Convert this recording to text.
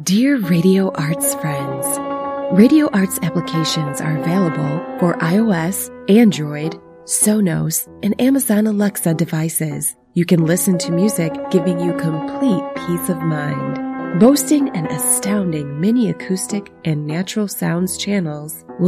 Dear Radio Arts friends, Radio Arts applications are available for iOS, Android, Sonos, and Amazon Alexa devices. You can listen to music giving you complete peace of mind. Boasting an astounding mini acoustic and natural sounds channels will